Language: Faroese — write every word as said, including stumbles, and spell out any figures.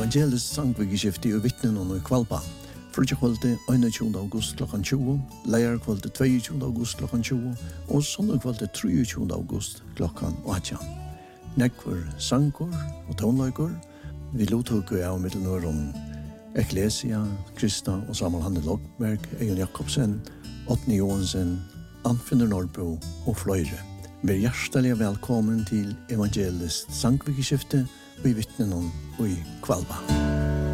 Evangelisk sangvigeskifte og vittnen og i Kvalba. Frutja kvölde einogtjúgunda august klokkan tjúgu, leir kvölde tveiogtjúgunda august klokkan tjúgu og sondag kvölde treogtjúgunda august klokkan átjan. Nekkur sangur og tónleikur. Vi lottok av Middelnøren Ecclesia, Krista og Samuel Hanne Lokberg, Egon Jakobsen, Åtni Johansen, Anfinner Norrbo og fløyre. Vær hjertelig velkommen til Evangelisk sangvigeskifte og i vittnen og i Kvalba.